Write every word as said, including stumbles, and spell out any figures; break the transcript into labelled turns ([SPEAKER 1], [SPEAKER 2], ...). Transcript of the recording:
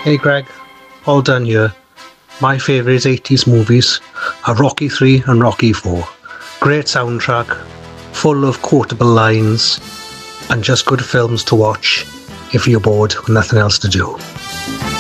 [SPEAKER 1] Hey Greg, all done here. My favourite eighties movies are Rocky three and Rocky four. Great soundtrack, full of quotable lines, and just good films to watch if you're bored with nothing else to do.